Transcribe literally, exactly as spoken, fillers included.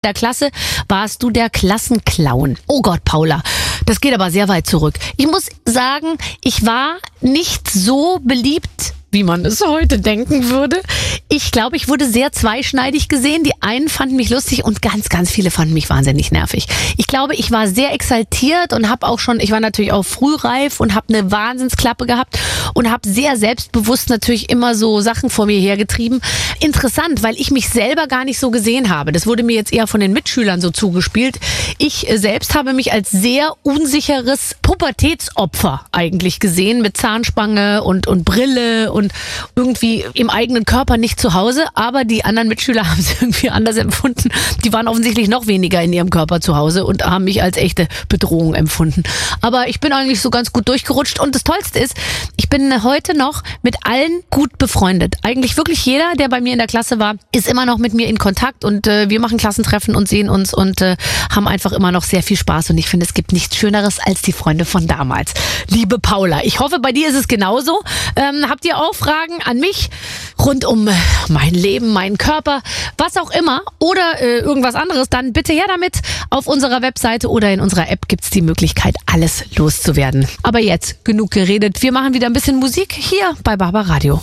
Der Klasse warst du der Klassenclown. Oh Gott, Paula, das geht aber sehr weit zurück. Ich muss sagen, ich war nicht so beliebt, wie man es heute denken würde. Ich glaube, ich wurde sehr zweischneidig gesehen. Die einen fanden mich lustig und ganz, ganz viele fanden mich wahnsinnig nervig. Ich glaube, ich war sehr exaltiert und habe auch schon, ich war natürlich auch frühreif und habe eine Wahnsinnsklappe gehabt und habe sehr selbstbewusst natürlich immer so Sachen vor mir hergetrieben. Interessant, weil ich mich selber gar nicht so gesehen habe. Das wurde mir jetzt eher von den Mitschülern so zugespielt. Ich selbst habe mich als sehr unsicheres Pubertätsopfer eigentlich gesehen, mit Zahnspange und, und Brille und irgendwie im eigenen Körper nicht zu Hause. Aber die anderen Mitschüler haben es irgendwie anders empfunden. Die waren offensichtlich noch weniger in ihrem Körper zu Hause und haben mich als echte Bedrohung empfunden. Aber ich bin eigentlich so ganz gut durchgerutscht. Und das Tollste ist, ich bin heute noch mit allen gut befreundet. Eigentlich wirklich jeder, der bei mir in der Klasse war, ist immer noch mit mir in Kontakt. Und äh, wir machen Klassentreffen und sehen uns und äh, haben einfach immer noch sehr viel Spaß. Und ich finde, es gibt nichts Schöneres als die Freunde von damals. Liebe Paula, ich hoffe, bei dir ist es genauso. Ähm, habt ihr auch Fragen an mich rund um mein Leben, meinen Körper, was auch immer oder äh, irgendwas anderes, dann bitte her damit. Auf unserer Webseite oder in unserer App gibt's die Möglichkeit, alles loszuwerden. Aber jetzt genug geredet. Wir machen wieder ein bisschen Musik hier bei Barbaradio.